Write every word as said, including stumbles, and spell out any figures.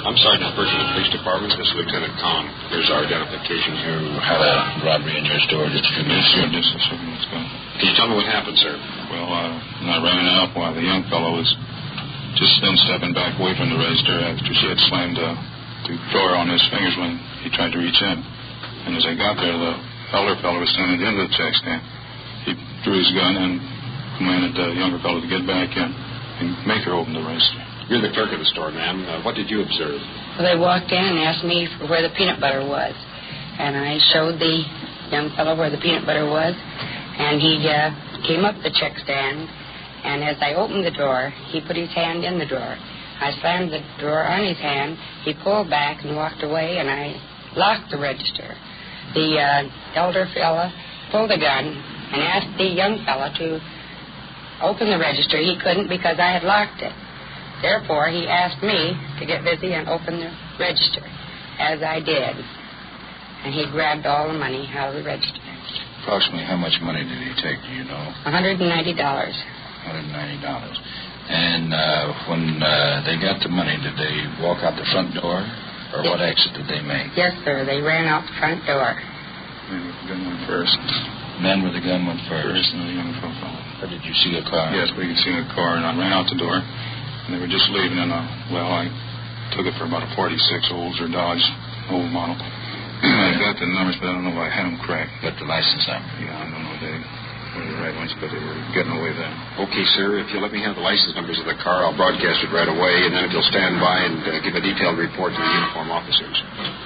I'm Sergeant Burke of the Police Department. This is Lieutenant Kahn. Here's our identification. You had a robbery in your store just a few minutes ago. Just a few minutes ago. Can you tell me what happened, sir? Well, uh, I ran out while the young fellow was just then stepping back away from the register after she had slammed uh, the drawer on his fingers when he tried to reach in. And as I got there, the elder fellow was standing at the end of the check stand. He drew his gun and commanded the younger fellow to get back in and make her open the register. You're the clerk of the store, ma'am. Uh, what did you observe? Well, they walked in and asked me for where the peanut butter was. And I showed the young fellow where the peanut butter was. And he uh, came up the check stand. And as I opened the drawer, he put his hand in the drawer. I slammed the drawer on his hand. He pulled back and walked away, and I locked the register. The uh, elder fella pulled a gun and asked the young fella to open the register. He couldn't because I had locked it. Therefore, he asked me to get busy and open the register, as I did. And he grabbed all the money out of the register. Approximately how much money did he take, do you know? one hundred ninety dollars. one hundred ninety dollars. And uh, when uh, they got the money, did they walk out the front door? Or yes. What exit did they make? Yes, sir. They ran out the front door. Men with the gun went first. Men with the gun went first. First and the young fellow followed. Or did you see a car? Yes, we could see a car, and I ran out the door. And they were just leaving, and, uh, well, I took it for about a forty-six Olds or Dodge, old model. I got the numbers, but I don't know if I had them correct. Got the license number? Yeah, I don't know if they were the right ones, but they were getting away then. Okay, sir, if you'll let me have the license numbers of the car, I'll broadcast it right away, and then if you'll stand by and uh, give a detailed report to the uniform officers.